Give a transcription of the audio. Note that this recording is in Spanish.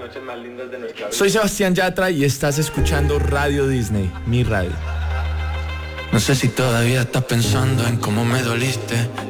noches más lindas de nuestra vida. Soy Sebastián Yatra y estás escuchando Radio Disney, mi radio. No sé si todavía estás pensando en cómo me doliste.